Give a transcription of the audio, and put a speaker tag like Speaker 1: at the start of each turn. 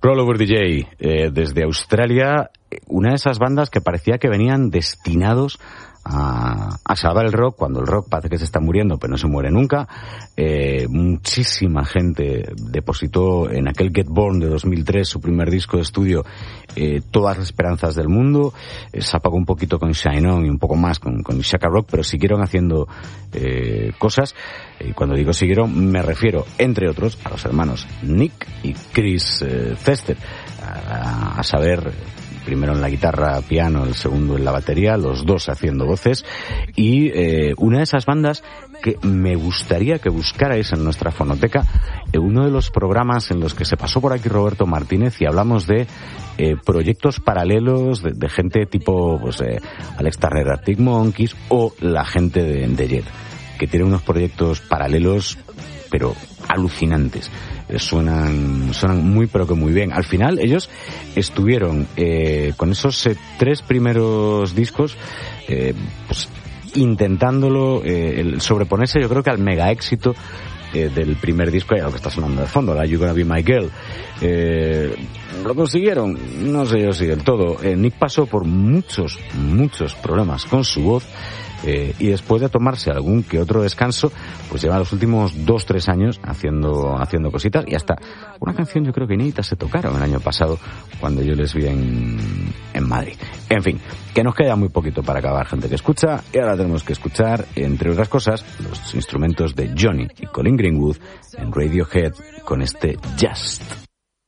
Speaker 1: Rollover DJ, desde Australia, una de esas bandas que parecía que venían destinados a salvar el rock, cuando el rock parece que se está muriendo, pero no se muere nunca. Muchísima gente depositó en aquel Get Born de 2003, su primer disco de estudio, todas las esperanzas del mundo. Se apagó un poquito con Shine On y un poco más con Shaka Rock, pero siguieron haciendo cosas. Y cuando digo siguieron, me refiero, entre otros, a los hermanos Nick y Chris Cester, a saber, primero en la guitarra, piano, el segundo en la batería, los dos haciendo voces, y una de esas bandas que me gustaría que buscarais en nuestra fonoteca, uno de los programas en los que se pasó por aquí Roberto Martínez y hablamos de proyectos paralelos de gente tipo Alex Turner, Arctic Monkeys, o la gente de Jet, que tiene unos proyectos paralelos pero alucinantes. Suenan muy pero que muy bien. Al final ellos estuvieron con esos 3 primeros discos pues intentándolo sobreponerse, yo creo que al mega éxito del primer disco, y a lo que está sonando de fondo, la You Gonna Be My Girl. ¿Lo consiguieron? No sé yo si del todo. Nick pasó por muchos problemas con su voz, y después de tomarse algún que otro descanso, pues lleva los últimos 2-3 años haciendo cositas, y hasta una canción yo creo que inédita se tocaron el año pasado cuando yo les vi en Madrid. En fin, que nos queda muy poquito para acabar, gente que escucha, y ahora tenemos que escuchar, entre otras cosas, los instrumentos de Johnny y Colin Greenwood en Radiohead con este Just.